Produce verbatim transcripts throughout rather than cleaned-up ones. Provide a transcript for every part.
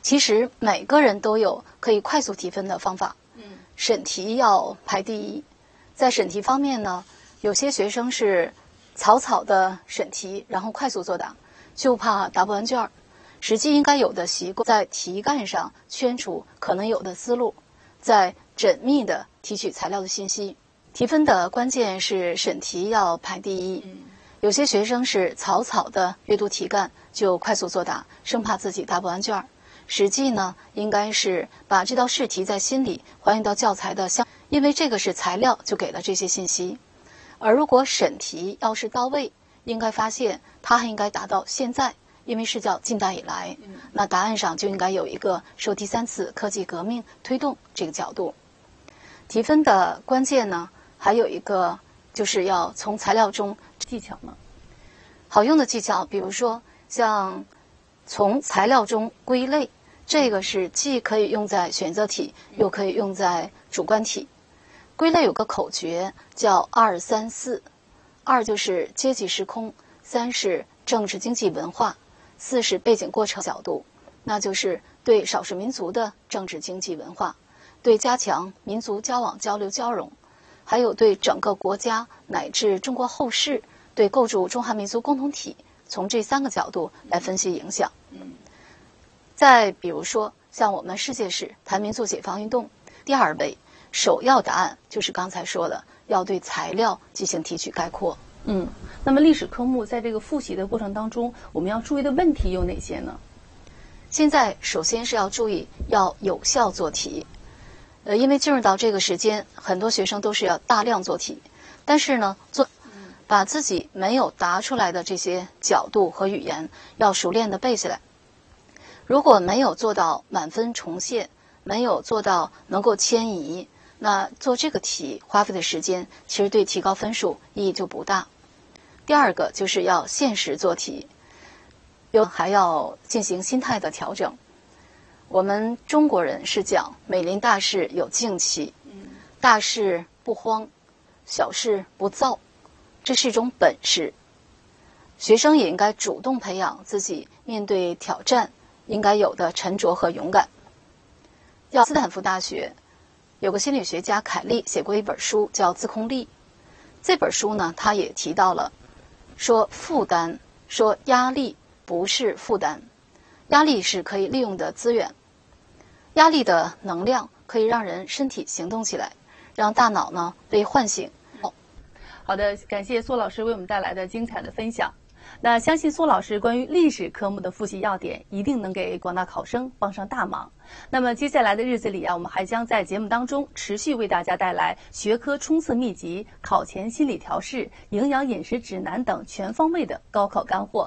其实每个人都有可以快速提分的方法。 嗯， 审题要排第一。在审题方面呢，有些学生是草草的审题，然后快速作答，就怕答不完卷儿。实际应该有的习惯，在题干上圈出可能有的思路，再缜密的提取材料的信息。提分的关键是审题要排第一。 嗯， 有些学生是草草的阅读题干就快速作答，生怕自己答不完卷儿。实际呢，应该是把这道试题在心里还原到教材的相，因为这个是材料就给了这些信息。而如果审题要是到位，应该发现它还应该达到现在，因为是叫近代以来，那答案上就应该有一个受第三次科技革命推动这个角度。提分的关键呢，还有一个就是要从材料中技巧呢， 好用的技巧，比如说像从材料中归类，这个是既可以用在选择题，又可以用在主观题。归类有个口诀叫二三四，二就是阶级时空，三是政治经济文化，四是背景过程角度，那就是对少数民族的政治经济文化，对加强民族交往交流交融，还有对整个国家乃至中国后世，对构筑中华民族共同体，从这三个角度来分析影响。再比如说像我们世界史谈民族解放运动，第二位首要答案就是刚才说的，要对材料进行提取概括。 嗯，那么历史科目在这个复习的过程当中，我们要注意的问题有哪些呢？ 现在首先是要注意要有效做题，呃，因为进入到这个时间，很多学生都是要大量做题，但是呢，做把自己没有答出来的这些角度和语言要熟练的背下来。如果没有做到满分重现，没有做到能够迁移，那做这个题花费的时间其实对提高分数意义就不大。第二个就是要现实做题，又还要进行心态的调整。我们中国人是讲美临大事有静气，大事不慌，小事不躁，这是一种本事。学生也应该主动培养自己面对挑战应该有的沉着和勇敢。要斯坦福大学有个心理学家凯利写过一本书叫《自控力》，这本书呢，他也提到了说负担，说压力不是负担，压力是可以利用的资源，压力的能量可以让人身体行动起来，让大脑呢被唤醒。 好的，感谢苏老师为我们带来的精彩的分享。那相信苏老师关于历史科目的复习要点，一定能给广大考生帮上大忙。那么接下来的日子里啊，我们还将在节目当中持续为大家带来学科冲刺秘籍、考前心理调试、营养饮食指南等全方位的高考干货。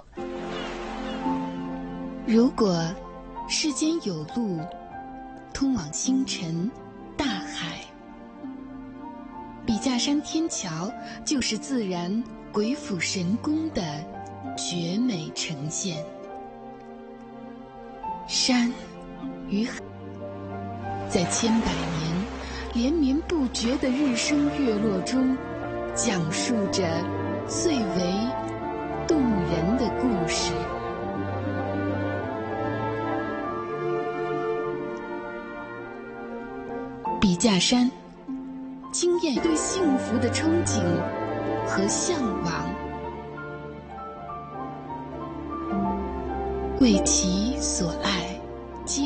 如果世间有路通往星辰大海，笔架山天桥就是自然鬼斧神工的绝美呈现。山与海在千百年连绵不绝的日升月落中，讲述着最为动人的故事。笔架山惊艳对幸福的憧憬和向往，为其所爱。